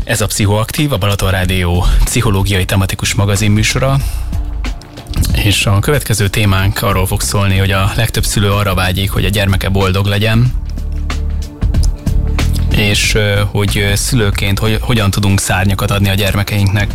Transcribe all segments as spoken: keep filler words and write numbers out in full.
Ez a Pszichoaktív, a Balaton Rádió pszichológiai tematikus magazinműsora, és a következő témánk arról fog szólni, hogy a legtöbb szülő arra vágyik, hogy a gyermeke boldog legyen, és hogy szülőként hogy, hogyan tudunk szárnyakat adni a gyermekeinknek.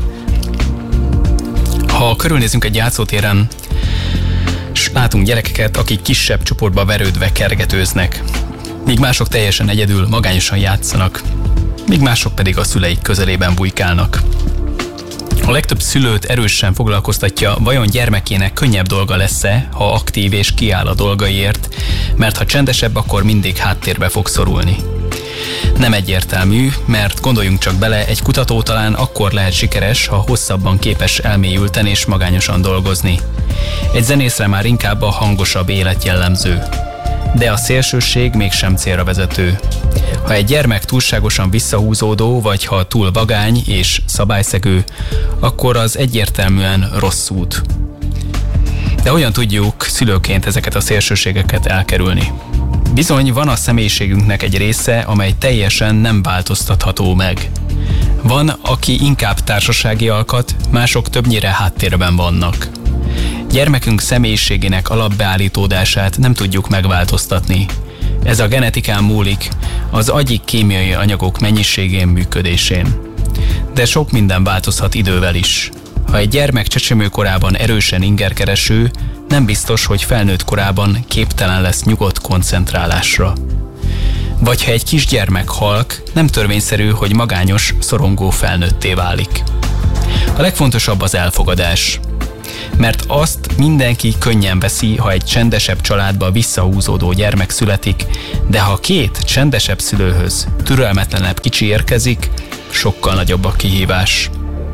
Ha körülnézünk egy játszótéren, s látunk gyerekeket, akik kisebb csoportba verődve kergetőznek, míg mások teljesen egyedül, magányosan játszanak, míg mások pedig a szüleik közelében bujkálnak. A legtöbb szülőt erősen foglalkoztatja, vajon gyermekének könnyebb dolga lesz-e, ha aktív és kiáll a dolgaiért, mert ha csendesebb, akkor mindig háttérbe fog szorulni. Nem egyértelmű, mert gondoljunk csak bele, egy kutató talán akkor lehet sikeres, ha hosszabban képes elmélyülten és magányosan dolgozni. Egy zenészre már inkább a hangosabb élet jellemző. De a szélsőség mégsem célra vezető. Ha egy gyermek túlságosan visszahúzódó, vagy ha túl vagány és szabályszegő, akkor az egyértelműen rossz út. De hogyan tudjuk szülőként ezeket a szélsőségeket elkerülni? Bizony, van a személyiségünknek egy része, amely teljesen nem változtatható meg. Van, aki inkább társasági alkat, mások többnyire háttérben vannak. Gyermekünk személyiségének alapbeállítódását nem tudjuk megváltoztatni. Ez a genetikán múlik, az agyi kémiai anyagok mennyiségén, működésén. De sok minden változhat idővel is. Ha egy gyermek csecsemőkorában erősen ingerkereső, nem biztos, hogy felnőtt korában képtelen lesz nyugodt koncentrálásra. Vagy ha egy kisgyermek halk, nem törvényszerű, hogy magányos, szorongó felnőtté válik. A legfontosabb az elfogadás. Mert azt mindenki könnyen veszi, ha egy csendesebb családba visszahúzódó gyermek születik, de ha két csendesebb szülőhöz türelmetlenebb kicsi érkezik, sokkal nagyobb a kihívás.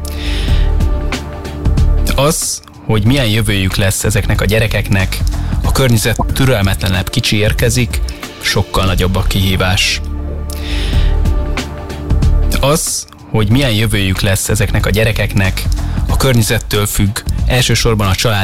Az, hogy milyen jövőjük lesz ezeknek a gyerekeknek, a környezet türelmetlenebb kicsi érkezik, sokkal nagyobb a kihívás. Az, hogy milyen jövőjük lesz ezeknek a gyerekeknek, a környezettől függ, elsősorban a család